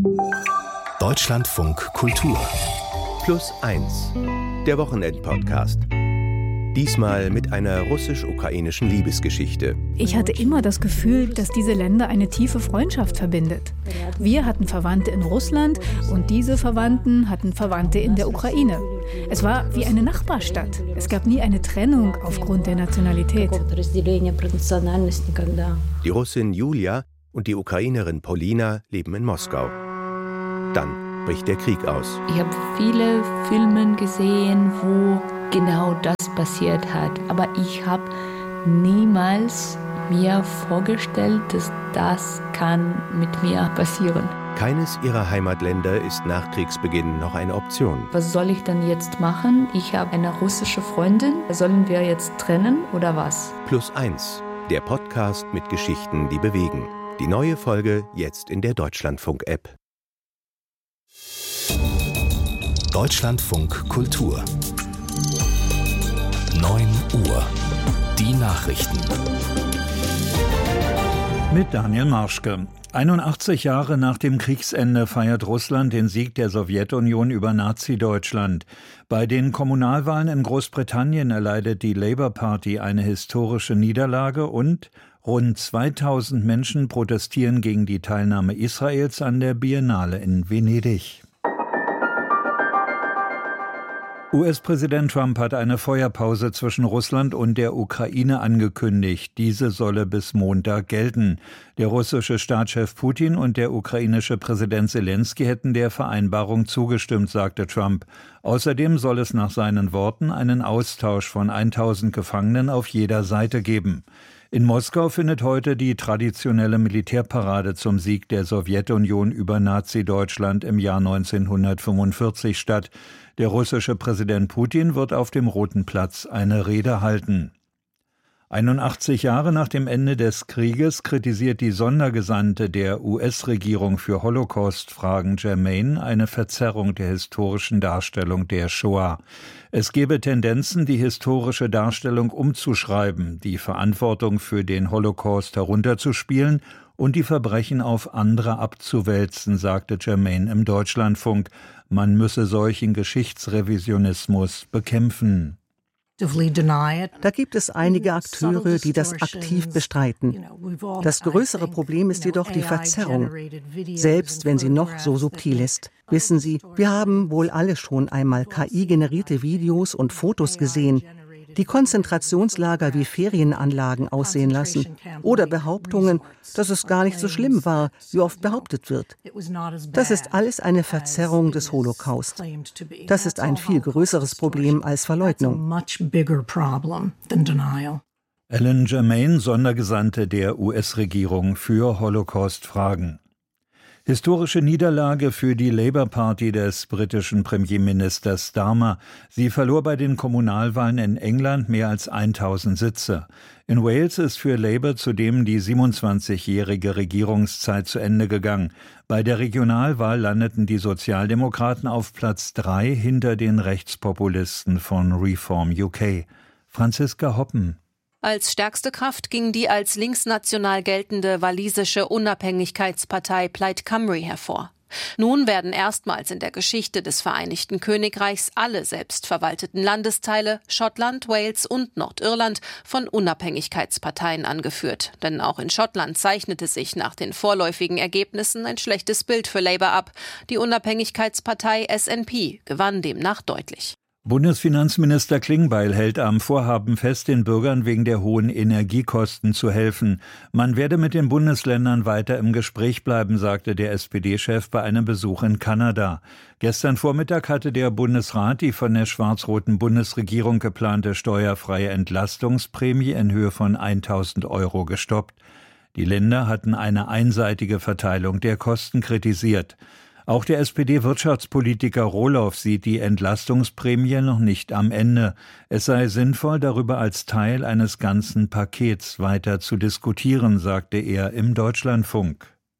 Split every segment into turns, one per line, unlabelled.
Deutschlandfunk Kultur
Plus 1, der Wochenend-Podcast. Diesmal mit einer russisch-ukrainischen Liebesgeschichte.
Ich hatte immer das Gefühl, dass diese Länder eine tiefe Freundschaft verbindet. Wir hatten Verwandte in Russland und diese Verwandten hatten Verwandte in der Ukraine. Es war wie eine Nachbarstadt. Es gab nie eine Trennung aufgrund der Nationalität.
Die Russin Julia und die Ukrainerin Polina leben in Moskau. Dann bricht der Krieg aus.
Ich habe viele Filme gesehen, wo genau das passiert hat. Aber ich habe niemals mir vorgestellt, dass das kann mit mir passieren.
Keines ihrer Heimatländer ist nach Kriegsbeginn noch eine Option.
Was soll ich dann jetzt machen? Ich habe eine russische Freundin. Sollen wir jetzt trennen oder was?
Plus 1, der Podcast mit Geschichten, die bewegen. Die neue Folge jetzt in der Deutschlandfunk-App.
Deutschlandfunk Kultur 9 Uhr. Die Nachrichten.
Mit Daniel Marschke. 81 Jahre nach dem Kriegsende feiert Russland den Sieg der Sowjetunion über Nazi-Deutschland. Bei den Kommunalwahlen in Großbritannien erleidet die Labour Party eine historische Niederlage und rund 2000 Menschen protestieren gegen die Teilnahme Israels an der Biennale in Venedig. US-Präsident Trump hat eine Feuerpause zwischen Russland und der Ukraine angekündigt. Diese solle bis Montag gelten. Der russische Staatschef Putin und der ukrainische Präsident Selenskyj hätten der Vereinbarung zugestimmt, sagte Trump. Außerdem soll es nach seinen Worten einen Austausch von 1000 Gefangenen auf jeder Seite geben. In Moskau findet heute die traditionelle Militärparade zum Sieg der Sowjetunion über Nazi-Deutschland im Jahr 1945 statt. Der russische Präsident Putin wird auf dem Roten Platz eine Rede halten. 81 Jahre nach dem Ende des Krieges kritisiert die Sondergesandte der US-Regierung für Holocaust-Fragen Germain eine Verzerrung der historischen Darstellung der Shoah. Es gebe Tendenzen, die historische Darstellung umzuschreiben, die Verantwortung für den Holocaust herunterzuspielen und die Verbrechen auf andere abzuwälzen, sagte Germain im Deutschlandfunk. Man müsse solchen Geschichtsrevisionismus bekämpfen.
Da gibt es einige Akteure, die das aktiv bestreiten. Das größere Problem ist jedoch die Verzerrung, selbst wenn sie noch so subtil ist. Wissen Sie, wir haben wohl alle schon einmal KI-generierte Videos und Fotos gesehen, die Konzentrationslager wie Ferienanlagen aussehen lassen oder Behauptungen, dass es gar nicht so schlimm war, wie oft behauptet wird. Das ist alles eine Verzerrung des Holocaust. Das ist ein viel größeres Problem als Verleugnung.
Ellen Germain, Sondergesandte der US-Regierung für Holocaust-Fragen. Historische Niederlage für die Labour Party des britischen Premierministers Starmer. Sie verlor bei den Kommunalwahlen in England mehr als 1000 Sitze. In Wales ist für Labour zudem die 27-jährige Regierungszeit zu Ende gegangen. Bei der Regionalwahl landeten die Sozialdemokraten auf Platz 3 hinter den Rechtspopulisten von Reform UK. Franziska Hoppen.
Als stärkste Kraft ging die als linksnational geltende walisische Unabhängigkeitspartei Plaid Cymru hervor. Nun werden erstmals in der Geschichte des Vereinigten Königreichs alle selbstverwalteten Landesteile, Schottland, Wales und Nordirland, von Unabhängigkeitsparteien angeführt. Denn auch in Schottland zeichnete sich nach den vorläufigen Ergebnissen ein schlechtes Bild für Labour ab. Die Unabhängigkeitspartei SNP gewann demnach deutlich.
Bundesfinanzminister Klingbeil hält am Vorhaben fest, den Bürgern wegen der hohen Energiekosten zu helfen. Man werde mit den Bundesländern weiter im Gespräch bleiben, sagte der SPD-Chef bei einem Besuch in Kanada. Gestern Vormittag hatte der Bundesrat die von der schwarz-roten Bundesregierung geplante steuerfreie Entlastungsprämie in Höhe von 1.000 € gestoppt. Die Länder hatten eine einseitige Verteilung der Kosten kritisiert. Auch der SPD-Wirtschaftspolitiker Rohloff sieht die Entlastungsprämie noch nicht am Ende. Es sei sinnvoll, darüber als Teil eines ganzen Pakets weiter zu diskutieren, sagte er im Deutschlandfunk.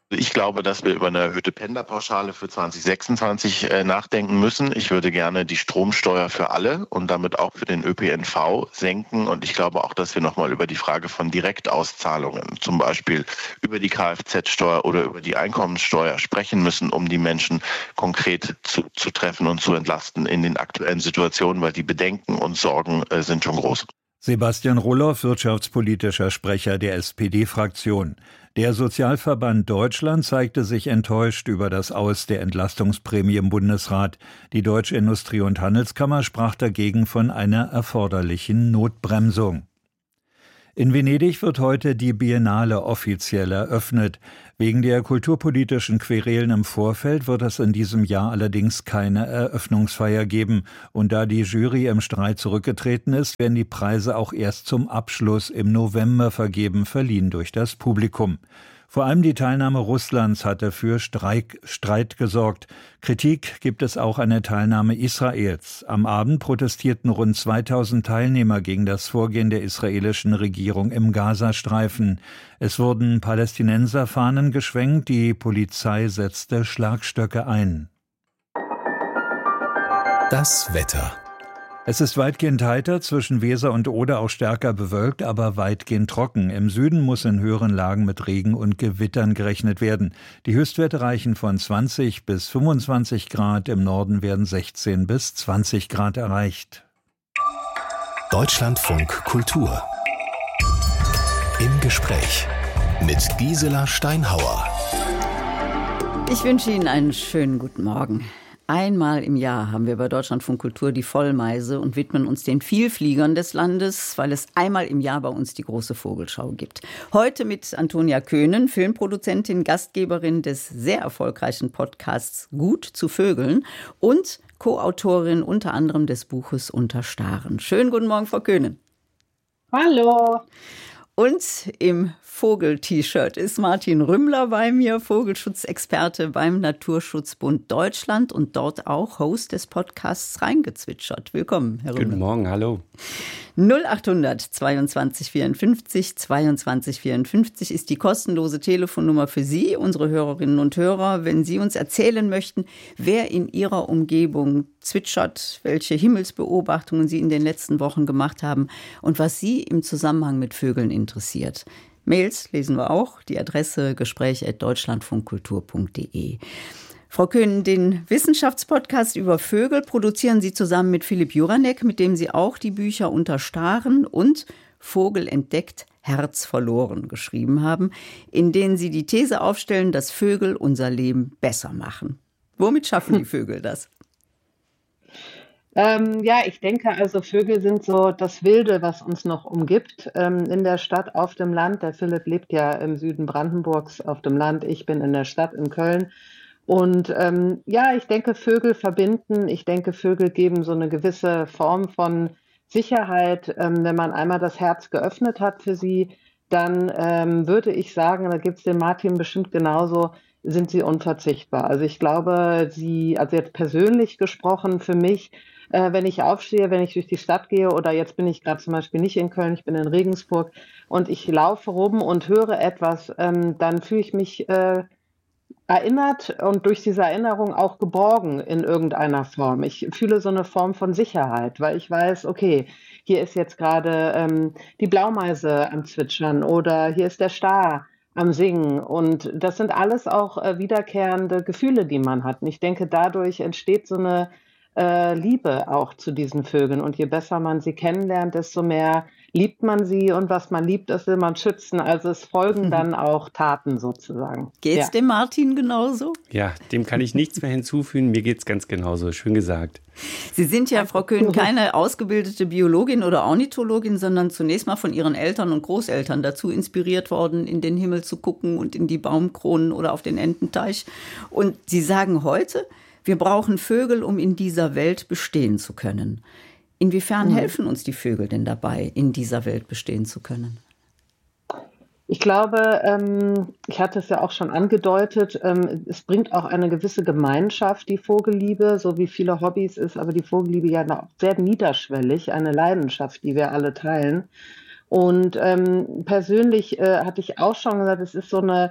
Ich glaube, dass wir über eine erhöhte Pendlerpauschale für 2026 nachdenken müssen. Ich würde gerne die Stromsteuer für alle und damit auch für den ÖPNV senken. Und ich glaube auch, dass wir nochmal über die Frage von Direktauszahlungen, zum Beispiel über die Kfz-Steuer oder über die Einkommenssteuer sprechen müssen, um die Menschen konkret zu treffen und zu entlasten in den aktuellen Situationen, weil die Bedenken und Sorgen sind schon groß.
Sebastian Rulloff, wirtschaftspolitischer Sprecher der SPD-Fraktion. Der Sozialverband Deutschland zeigte sich enttäuscht über das Aus der Entlastungsprämie im Bundesrat. Die Deutsche Industrie- und Handelskammer sprach dagegen von einer erforderlichen Notbremsung. In Venedig wird heute die Biennale offiziell eröffnet. Wegen der kulturpolitischen Querelen im Vorfeld wird es in diesem Jahr allerdings keine Eröffnungsfeier geben. Und da die Jury im Streit zurückgetreten ist, werden die Preise auch erst zum Abschluss im November vergeben, verliehen durch das Publikum. Vor allem die Teilnahme Russlands hatte für Streit gesorgt. Kritik gibt es auch an der Teilnahme Israels. Am Abend protestierten rund 2000 Teilnehmer gegen das Vorgehen der israelischen Regierung im Gazastreifen. Es wurden Palästinenserfahnen geschwenkt, die Polizei setzte Schlagstöcke ein.
Das Wetter.
Es ist weitgehend heiter, zwischen Weser und Oder auch stärker bewölkt, aber weitgehend trocken. Im Süden muss in höheren Lagen mit Regen und Gewittern gerechnet werden. Die Höchstwerte reichen von 20 bis 25 Grad, im Norden werden 16 bis 20 Grad erreicht.
Deutschlandfunk Kultur. Im Gespräch mit Gisela Steinhauer.
Ich wünsche Ihnen einen schönen guten Morgen. Einmal im Jahr haben wir bei Deutschlandfunk Kultur die Vollmeise und widmen uns den Vielfliegern des Landes, weil es einmal im Jahr bei uns die große Vogelschau gibt. Heute mit Antonia Köhnen, Filmproduzentin, Gastgeberin des sehr erfolgreichen Podcasts Gut zu Vögeln und Co-Autorin unter anderem des Buches Unter Staren. Schönen guten Morgen, Frau Köhnen.
Hallo.
Und im Vogel-T-Shirt ist Martin Rümmler bei mir, Vogelschutzexperte beim Naturschutzbund Deutschland und dort auch Host des Podcasts Reingezwitschert. Willkommen, Herr Rümmler.
Guten Morgen, hallo.
0800 22 54 22 54 ist die kostenlose Telefonnummer für Sie, unsere Hörerinnen und Hörer, wenn Sie uns erzählen möchten, wer in Ihrer Umgebung zwitschert, welche Himmelsbeobachtungen Sie in den letzten Wochen gemacht haben und was Sie im Zusammenhang mit Vögeln interessiert. Mails lesen wir auch, die Adresse gespräch@deutschlandfunkkultur.de. Frau Köhnen, den Wissenschaftspodcast über Vögel produzieren Sie zusammen mit Philipp Juranek, mit dem Sie auch die Bücher Unter Staren und Vogel entdeckt, Herz verloren geschrieben haben, in denen Sie die These aufstellen, dass Vögel unser Leben besser machen. Womit schaffen die Vögel das?
Ich denke, also Vögel sind so das Wilde, was uns noch umgibt. In der Stadt, auf dem Land. Der Philipp lebt ja im Süden Brandenburgs auf dem Land. Ich bin in der Stadt in Köln. Und ich denke, Vögel verbinden. Ich denke, Vögel geben so eine gewisse Form von Sicherheit. Wenn man einmal das Herz geöffnet hat für sie, dann würde ich sagen, da gibt es den Martin bestimmt genauso, sind sie unverzichtbar. Also ich glaube, also jetzt persönlich gesprochen für mich, wenn ich aufstehe, wenn ich durch die Stadt gehe oder jetzt bin ich gerade zum Beispiel nicht in Köln, ich bin in Regensburg und ich laufe rum und höre etwas, dann fühle ich mich erinnert und durch diese Erinnerung auch geborgen in irgendeiner Form. Ich fühle so eine Form von Sicherheit, weil ich weiß, okay, hier ist jetzt gerade die Blaumeise am Zwitschern oder hier ist der Star am Singen und das sind alles auch wiederkehrende Gefühle, die man hat. Und ich denke, dadurch entsteht so eine Liebe auch zu diesen Vögeln und je besser man sie kennenlernt, desto mehr liebt man sie und was man liebt, das will man schützen. Also es folgen dann auch Taten sozusagen.
Geht's dem Martin genauso?
Ja, dem kann ich nichts mehr hinzufügen. Mir geht's ganz genauso. Schön gesagt.
Sie sind ja, Frau Köhnen, keine ausgebildete Biologin oder Ornithologin, sondern zunächst mal von Ihren Eltern und Großeltern dazu inspiriert worden, in den Himmel zu gucken und in die Baumkronen oder auf den Ententeich. Und Sie sagen heute, wir brauchen Vögel, um in dieser Welt bestehen zu können. Inwiefern helfen uns die Vögel denn dabei, in dieser Welt bestehen zu können?
Ich glaube, ich hatte es ja auch schon angedeutet, es bringt auch eine gewisse Gemeinschaft, die Vogelliebe, so wie viele Hobbys ist, aber die Vogelliebe ja auch sehr niederschwellig, eine Leidenschaft, die wir alle teilen. Und persönlich hatte ich auch schon gesagt, es ist so eine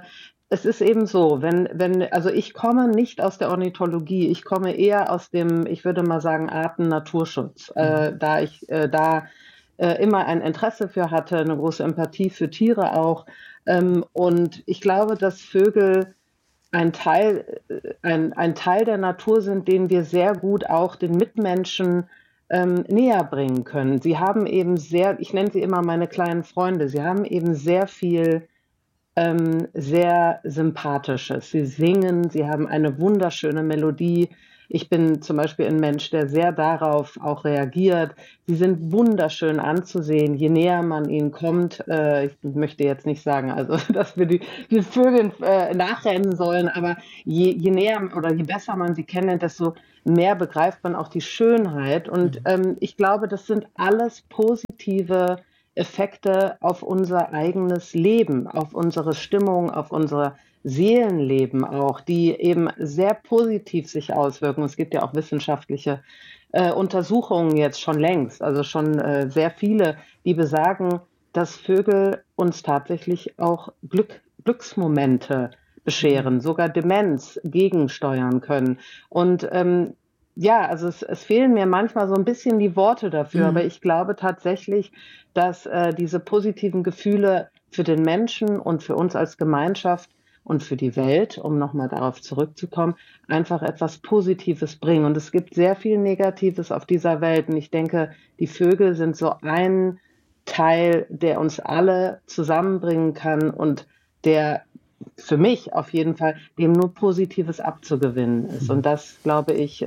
es ist eben so, also ich komme nicht aus der Ornithologie, ich komme eher aus dem, ich würde mal sagen, Arten-Naturschutz, da ich immer ein Interesse für hatte, eine große Empathie für Tiere auch. Und ich glaube, dass Vögel ein Teil der Natur sind, den wir sehr gut auch den Mitmenschen näher bringen können. Sie haben eben ich nenne sie immer meine kleinen Freunde, sie haben eben sehr viel sehr Sympathisches. Sie singen, sie haben eine wunderschöne Melodie. Ich bin zum Beispiel ein Mensch, der sehr darauf auch reagiert. Sie sind wunderschön anzusehen, je näher man ihnen kommt. Ich möchte jetzt nicht sagen, also dass wir die Vögel nachrennen sollen, aber je näher oder je besser man sie kennt, desto mehr begreift man auch die Schönheit. Und ich glaube, das sind alles positive Effekte auf unser eigenes Leben, auf unsere Stimmung, auf unser Seelenleben auch, die eben sehr positiv sich auswirken. Es gibt ja auch wissenschaftliche Untersuchungen jetzt schon längst, also schon sehr viele, die besagen, dass Vögel uns tatsächlich auch Glücksmomente bescheren, sogar Demenz gegensteuern können. Und also es fehlen mir manchmal so ein bisschen die Worte dafür, aber ich glaube tatsächlich, dass diese positiven Gefühle für den Menschen und für uns als Gemeinschaft und für die Welt, um nochmal darauf zurückzukommen, einfach etwas Positives bringen. Und es gibt sehr viel Negatives auf dieser Welt. Und ich denke, die Vögel sind so ein Teil, der uns alle zusammenbringen kann und der für mich auf jeden Fall dem nur Positives abzugewinnen ist. Und das, glaube ich,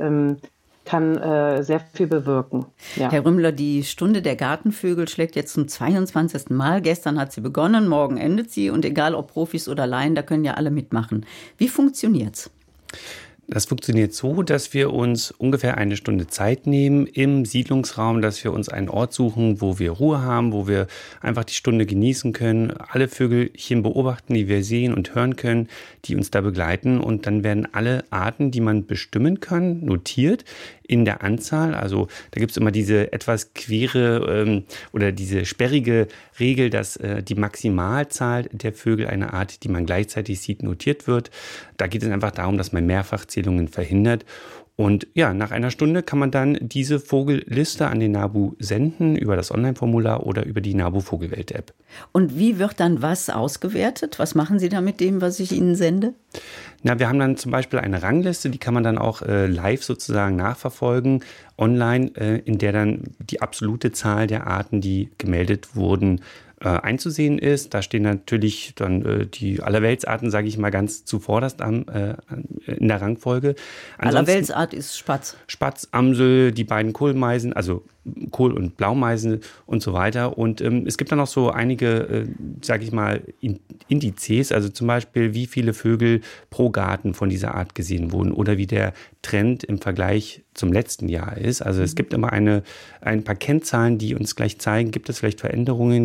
kann sehr viel bewirken. Ja.
Herr Rümmler, die Stunde der Gartenvögel schlägt jetzt zum 22. Mal. Gestern hat sie begonnen, morgen endet sie. Und egal ob Profis oder Laien, da können ja alle mitmachen. Wie funktioniert's?
Das funktioniert so, dass wir uns ungefähr eine Stunde Zeit nehmen im Siedlungsraum, dass wir uns einen Ort suchen, wo wir Ruhe haben, wo wir einfach die Stunde genießen können, alle Vögelchen beobachten, die wir sehen und hören können, die uns da begleiten. Und dann werden alle Arten, die man bestimmen kann, notiert in der Anzahl. Also da gibt es immer diese etwas quere oder diese sperrige Regel, dass die Maximalzahl der Vögel einer Art, die man gleichzeitig sieht, notiert wird. Da geht es einfach darum, dass man Mehrfachzählungen verhindert. Und ja, nach einer Stunde kann man dann diese Vogelliste an den NABU senden über das Online-Formular oder über die NABU Vogelwelt-App.
Und wie wird dann was ausgewertet? Was machen Sie da mit dem, was ich Ihnen sende?
Na, wir haben dann zum Beispiel eine Rangliste, die kann man dann auch live sozusagen nachverfolgen, online, in der dann die absolute Zahl der Arten, die gemeldet wurden, einzusehen ist. Da stehen natürlich dann die Allerweltsarten, sage ich mal, ganz zuvorderst in der Rangfolge.
Allerweltsart ist Spatz.
Spatz, Amsel, die beiden Kohlmeisen, also Kohl- und Blaumeisen und so weiter. Und es gibt dann auch so einige, sage ich mal, Indizes, also zum Beispiel, wie viele Vögel pro Garten von dieser Art gesehen wurden oder wie der Trend im Vergleich zum letzten Jahr ist. Also es gibt immer ein paar Kennzahlen, die uns gleich zeigen, gibt es vielleicht Veränderungen,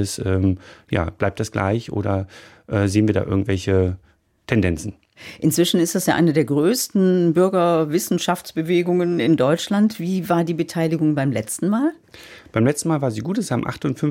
bleibt das gleich oder sehen wir da irgendwelche Tendenzen?
Inzwischen ist das ja eine der größten Bürgerwissenschaftsbewegungen in Deutschland. Wie war die Beteiligung beim letzten Mal?
Beim letzten Mal war sie gut. Es haben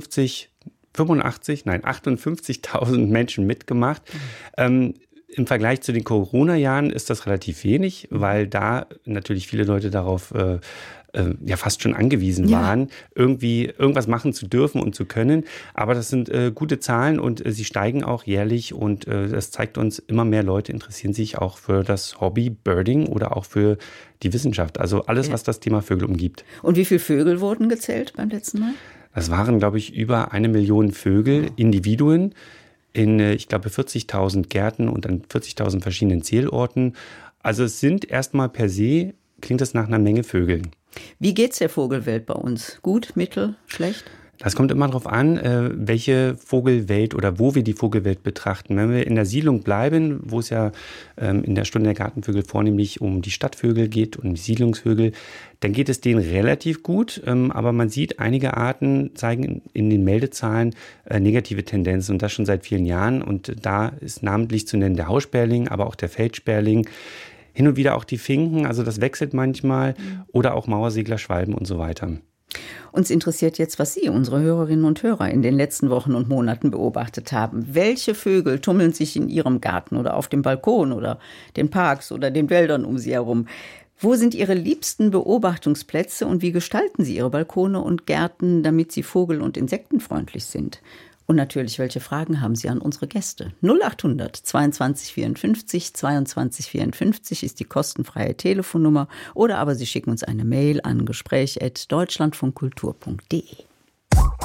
58.000 Menschen mitgemacht. Im Vergleich zu den Corona-Jahren ist das relativ wenig, weil da natürlich viele Leute darauf fast schon angewiesen waren, irgendwie irgendwas machen zu dürfen und zu können. Aber das sind gute Zahlen und sie steigen auch jährlich und das zeigt uns, immer mehr Leute interessieren sich auch für das Hobby Birding oder auch für die Wissenschaft. Also alles, was das Thema Vögel umgibt.
Und wie viele Vögel wurden gezählt beim letzten Mal?
Das waren, glaube ich, über 1 Million Vögel, Individuen in, ich glaube, 40.000 Gärten und an 40.000 verschiedenen Zählorten. Also es sind erstmal per se, klingt das nach einer Menge Vögeln.
Wie geht's der Vogelwelt bei uns? Gut, mittel, schlecht?
Das kommt immer darauf an, welche Vogelwelt oder wo wir die Vogelwelt betrachten. Wenn wir in der Siedlung bleiben, wo es ja in der Stunde der Gartenvögel vornehmlich um die Stadtvögel geht und die Siedlungsvögel, dann geht es denen relativ gut. Aber man sieht, einige Arten zeigen in den Meldezahlen negative Tendenzen und das schon seit vielen Jahren. Und da ist namentlich zu nennen der Haussperling, aber auch der Feldsperling. Hin und wieder auch die Finken, also das wechselt manchmal, oder auch Mauersegler, Schwalben und so weiter.
Uns interessiert jetzt, was Sie, unsere Hörerinnen und Hörer, in den letzten Wochen und Monaten beobachtet haben. Welche Vögel tummeln sich in Ihrem Garten oder auf dem Balkon oder den Parks oder den Wäldern um Sie herum? Wo sind Ihre liebsten Beobachtungsplätze und wie gestalten Sie Ihre Balkone und Gärten, damit sie vogel- und insektenfreundlich sind? Und natürlich, welche Fragen haben Sie an unsere Gäste? 0800 22 54 22 54 ist die kostenfreie Telefonnummer oder aber Sie schicken uns eine Mail an gespräch@deutschlandfunkkultur.de.